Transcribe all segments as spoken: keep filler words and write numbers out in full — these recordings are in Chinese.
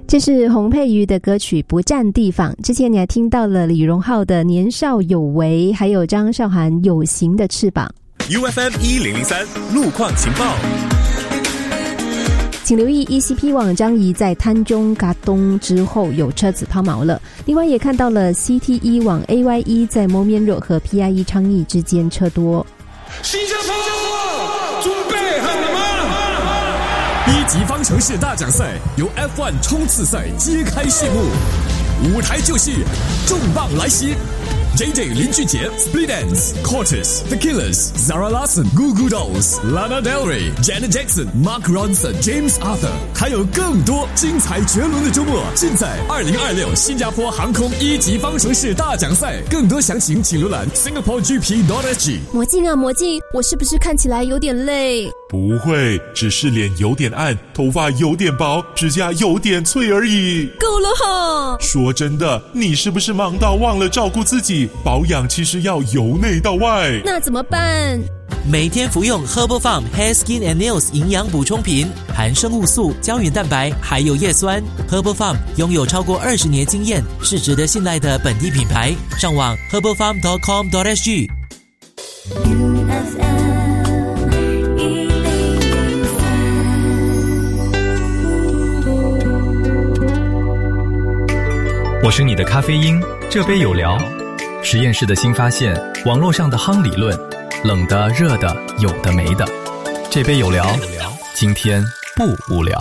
这是洪佩瑜的歌曲《不占地方》。之前你还听到了李荣浩的《年少有为》，还有张韶涵《有形的翅膀》。 U F M 一零零三路况情报， 请留意 E C P 网张仪在滩中嘎东之后有车子抛锚了。另外也看到了 C T E 网 A Y E 在摩面若和 P I E 昌邑之间车多。 新加坡准备好了吗？ 一级方程式大奖赛由 F 一 冲刺赛揭开序幕，舞台就是重磅来袭。J J 林俊杰 Split Enz Cortez The Killers Zara Larsson Goo Goo Dolls Lana Del Rey Janet Jackson Mark Ronson James Arthur， 还有更多精彩绝伦的周末尽在二零二六新加坡航空一级方程式大奖赛。更多详情请浏览 singapore g p dot s g。 魔镜啊魔镜，我是不是看起来有点累？ 不会，只是脸有点暗，头发有点薄，指甲有点脆而已。 够了哈！ 说真的，你是不是忙到忘了照顾自己？保养其实要由内到外。 那怎么办？ 每天服用 Herbal Farm Hair Skin and Nails 营养补充品，含生物素、胶原蛋白还有叶酸。 Herbal Farm 拥有超过二十年经验，是值得信赖的本地品牌。上网 herbal farm dot com dot s g。 我是你的咖啡因，这杯有聊。实验室的新发现，网络上的夯理论，冷的热的有的没的，这杯有聊，今天不无聊。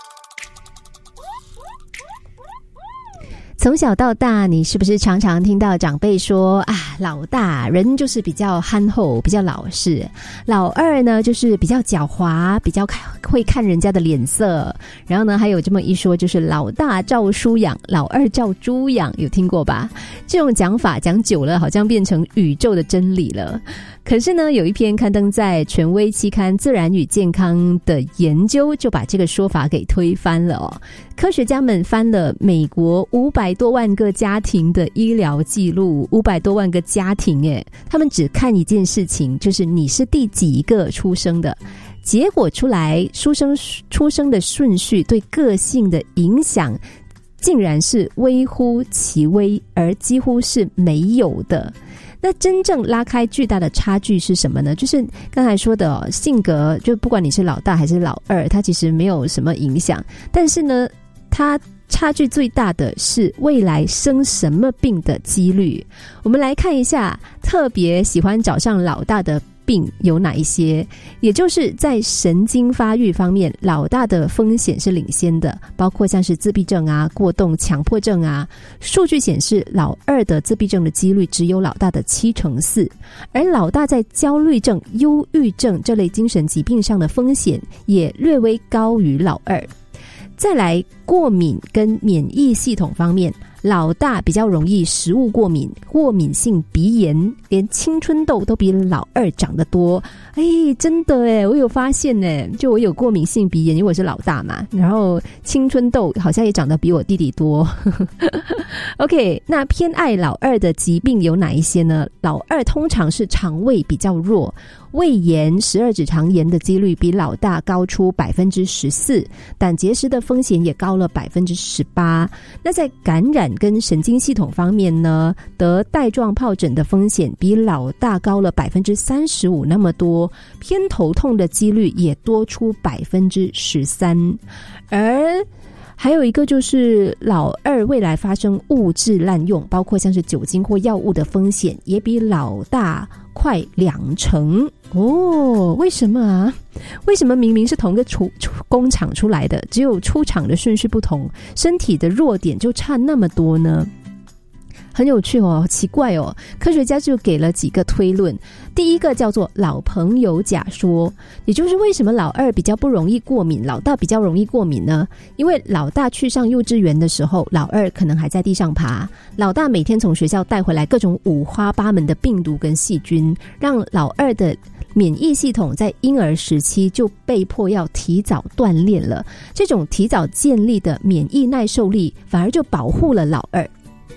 从小到大，你是不是常常听到长辈说啊，老大人就是比较憨厚，比较老实，老二呢就是比较狡猾，比较会看人家的脸色，然后呢还有这么一说，就是老大照书养，老二照猪养，有听过吧？这种讲法讲久了，好像变成宇宙的真理了。可是呢，有一篇刊登在权威期刊《自然与健康》的研究，就把这个说法给推翻了哦。科学家们翻了美国五百多万个家庭的医疗记录，五百多万个家庭耶，他们只看一件事情，就是你是第几个出生的。结果出来，出生出生的顺序对个性的影响，竟然是微乎其微，而几乎是没有的。那真正拉开巨大的差距是什么呢？就是刚才说的、哦、性格，就不管你是老大还是老二，它其实没有什么影响。但是呢，它差距最大的是未来生什么病的几率。我们来看一下，特别喜欢找上老大的病有哪一些，也就是在神经发育方面，老大的风险是领先的，包括像是自闭症啊、过动强迫症啊。数据显示，老二的自闭症的几率只有老大的七成四，而老大在焦虑症、忧郁症这类精神疾病上的风险也略微高于老二。再来，过敏跟免疫系统方面，老大比较容易食物过敏，过敏性鼻炎，连青春痘都比老二长得多。哎，真的耶，我有发现耶，就我有过敏性鼻炎，因为我是老大嘛，然后青春痘好像也长得比我弟弟多。OK， 那偏爱老二的疾病有哪一些呢？老二通常是肠胃比较弱，胃炎、十二指肠炎的几率比老大高出 百分之十四， 胆结石的风险也高了 百分之十八。 那在感染跟神经系统方面呢，得带状疱疹的风险比老大高了 百分之三十五 那么多，偏头痛的几率也多出 百分之十三。 而还有一个就是老二未来发生物质滥用，包括像是酒精或药物的风险也比老大快两成哦。为什么啊？为什么明明是同个出出工厂出来的，只有出厂的顺序不同，身体的弱点就差那么多呢？很有趣哦，奇怪哦。科学家就给了几个推论。第一个叫做老朋友假说，也就是为什么老二比较不容易过敏，老大比较容易过敏呢？因为老大去上幼稚园的时候，老二可能还在地上爬，老大每天从学校带回来各种五花八门的病毒跟细菌，让老二的免疫系统在婴儿时期就被迫要提早锻炼了。这种提早建立的免疫耐受力反而就保护了老二。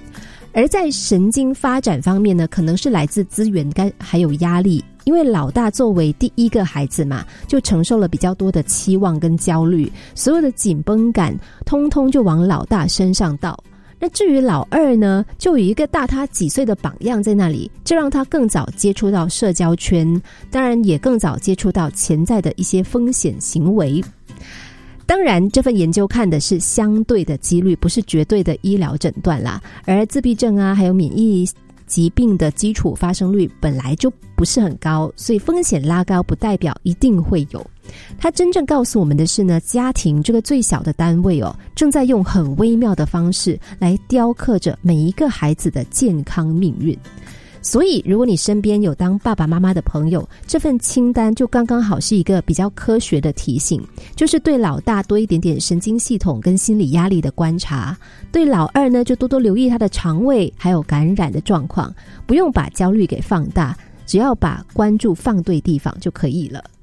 而在神经发展方面呢，可能是来自资源跟还有压力，因为老大作为第一个孩子嘛，就承受了比较多的期望跟焦虑，所有的紧绷感通通就往老大身上倒。那至于老二呢，就有一个大他几岁的榜样在那里，这让他更早接触到社交圈，当然也更早接触到潜在的一些风险行为。当然这份研究看的是相对的几率，不是绝对的医疗诊断啦。而自闭症啊还有免疫疾病的基础发生率本来就不是很高，所以风险拉高不代表一定会有。它真正告诉我们的是呢，家庭这个最小的单位哦，正在用很微妙的方式来雕刻着每一个孩子的健康命运。所以如果你身边有当爸爸妈妈的朋友，这份清单就刚刚好是一个比较科学的提醒，就是对老大多一点点神经系统跟心理压力的观察，对老二呢就多多留意他的肠胃还有感染的状况，不用把焦虑给放大，只要把关注放对地方就可以了。